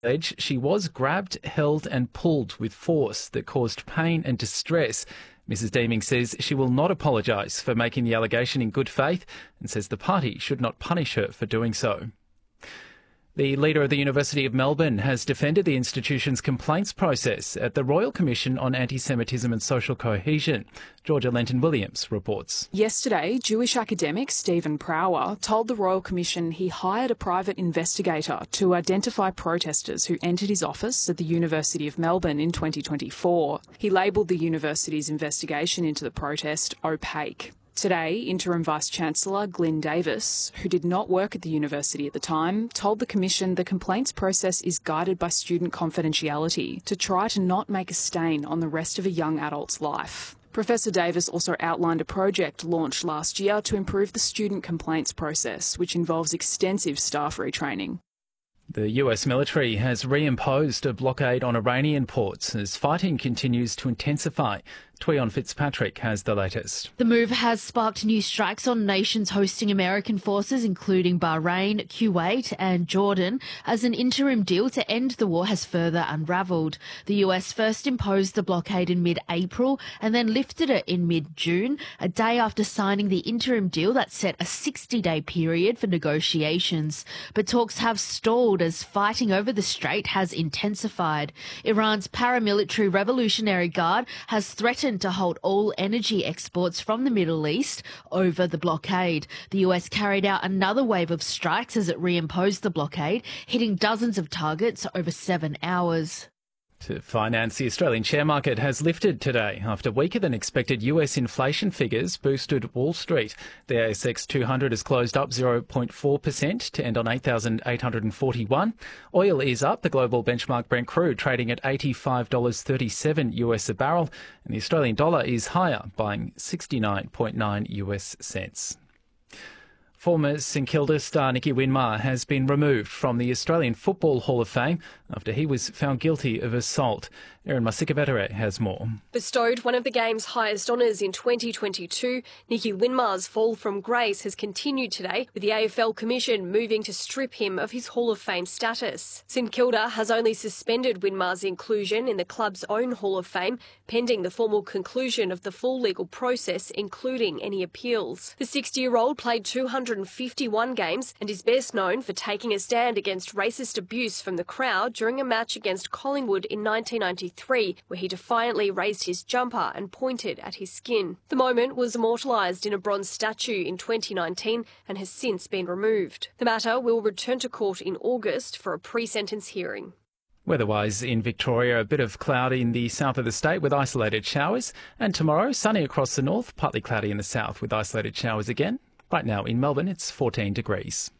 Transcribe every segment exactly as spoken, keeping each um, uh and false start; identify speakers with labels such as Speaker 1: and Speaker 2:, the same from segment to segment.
Speaker 1: Edge, she was grabbed, held and pulled with force that caused pain and distress. Missus Deeming says she will not apologise for making the allegation in good faith and says the party should not punish her for doing so. The leader of the University of Melbourne has defended the institution's complaints process at the Royal Commission on Anti-Semitism and Social Cohesion. Georgia Lenton-Williams reports.
Speaker 2: Yesterday, Jewish academic Stephen Prower told the Royal Commission he hired a private investigator to identify protesters who entered his office at the University of Melbourne in twenty twenty-four. He labelled the university's investigation into the protest opaque. Today, Interim Vice-Chancellor Glyn Davis, who did not work at the university at the time, told the Commission the complaints process is guided by student confidentiality to try to not make a stain on the rest of a young adult's life. Professor Davis also outlined a project launched last year to improve the student complaints process, which involves extensive staff retraining.
Speaker 1: The U S military has reimposed a blockade on Iranian ports as fighting continues to intensify. Tweon Fitzpatrick has the latest.
Speaker 3: The move has sparked new strikes on nations hosting American forces, including Bahrain, Kuwait and Jordan, as an interim deal to end the war has further unravelled. The U S first imposed the blockade in mid-April and then lifted it in mid-June, a day after signing the interim deal that set a sixty-day period for negotiations. But talks have stalled as fighting over the strait has intensified. Iran's paramilitary Revolutionary Guard has threatened to halt all energy exports from the Middle East over the blockade. The U S carried out another wave of strikes as it reimposed the blockade, hitting dozens of targets over seven hours.
Speaker 1: To finance, the Australian share market has lifted today after weaker than expected U S inflation figures boosted Wall Street. The A S X two hundred has closed up zero point four percent to end on eight thousand eight hundred forty-one. Oil is up, the global benchmark Brent crude trading at eighty-five dollars thirty-seven U S a barrel, and the Australian dollar is higher, buying sixty-nine point nine U S cents. Former St Kilda star Nicky Winmar has been removed from the Australian Football Hall of Fame after he was found guilty of assault. Erin Masikavetere has more.
Speaker 4: Bestowed one of the game's highest honours in twenty twenty-two, Nicky Winmar's fall from grace has continued today, with the A F L Commission moving to strip him of his Hall of Fame status. St Kilda has only suspended Winmar's inclusion in the club's own Hall of Fame, pending the formal conclusion of the full legal process, including any appeals. The sixty-year-old played two hundred fifty-one games and is best known for taking a stand against racist abuse from the crowd during a match against Collingwood in nineteen ninety-three, where he defiantly raised his jumper and pointed at his skin. The moment was immortalised in a bronze statue in twenty nineteen and has since been removed. The matter will return to court in August for a pre-sentence hearing.
Speaker 1: Weather-wise in Victoria, a bit of cloud in the south of the state with isolated showers, and tomorrow sunny across the north, partly cloudy in the south with isolated showers again. Right now in Melbourne, it's fourteen degrees.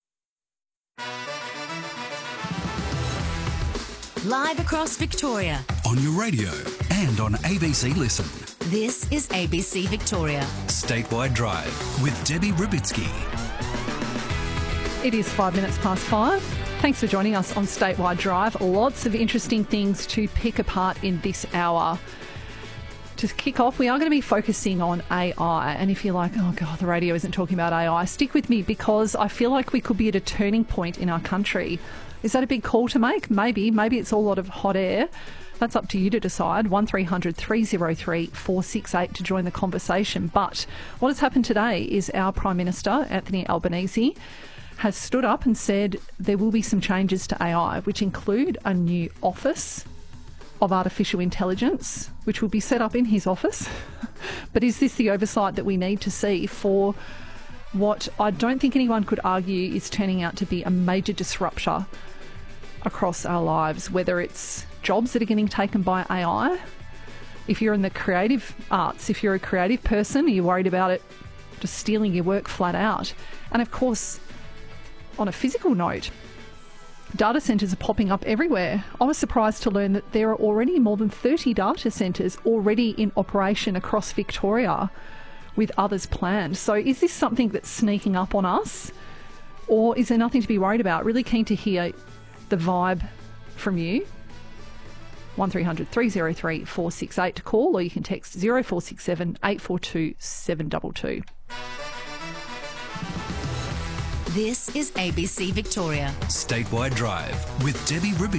Speaker 5: Live across Victoria.
Speaker 6: On your radio and on A B C Listen.
Speaker 5: This is A B C Victoria.
Speaker 6: Statewide Drive with Debbie Rubitsky.
Speaker 7: It is five minutes past five. Thanks for joining us on Statewide Drive. Lots of interesting things to pick apart in this hour. To kick off, we are going to be focusing on A I. And if you're like, oh God, the radio isn't talking about A I, stick with me because I feel like we could be at a turning point in our country. Is that a big call to make? Maybe. Maybe it's all a lot of hot air. That's up to you to decide. one three hundred three oh three four six eight to join the conversation. But what has happened today is our Prime Minister, Anthony Albanese, has stood up and said there will be some changes to A I, which include a new office of artificial intelligence, which will be set up in his office. But is this the oversight that we need to see for what I don't think anyone could argue is turning out to be a major disruptor across our lives, whether it's jobs that are getting taken by A I? If you're in the creative arts, if you're a creative person, are you worried about it just stealing your work flat out? And of course, on a physical note, data centres are popping up everywhere. I was surprised to learn that there are already more than thirty data centres already in operation across Victoria, with others planned. So is this something that's sneaking up on us, or is there nothing to be worried about? Really keen to hear the vibe from you. one three hundred three oh three four six eight to call, or you can text zero four six seven eight four two seven two two.
Speaker 5: This is A B C Victoria.
Speaker 6: Statewide Drive with Debbie Rubin.